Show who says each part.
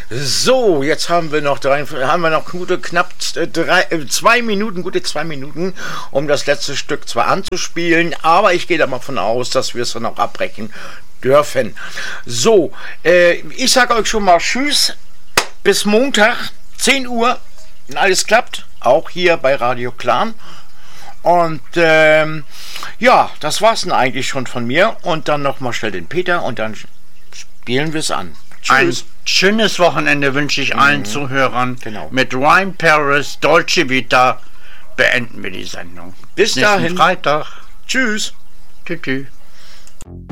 Speaker 1: So, jetzt haben wir noch gute 2 Minuten, um das letzte Stück zwar anzuspielen, aber ich gehe da mal von aus, dass wir es dann auch abbrechen dürfen. So, ich sage euch schon mal Tschüss, bis Montag, 10 Uhr, wenn alles klappt, auch hier bei Radio Clan. Und ja, das war's dann eigentlich schon von mir. Und dann nochmal schnell den Peter und dann spielen wir es an.
Speaker 2: Tschüss. Ein schönes Wochenende wünsche ich allen Zuhörern.
Speaker 1: Genau.
Speaker 2: Mit Rhyme Paris, Dolce Vita beenden wir die Sendung.
Speaker 1: Bis dahin.
Speaker 2: Freitag.
Speaker 1: Tschüss.
Speaker 2: Tschüss.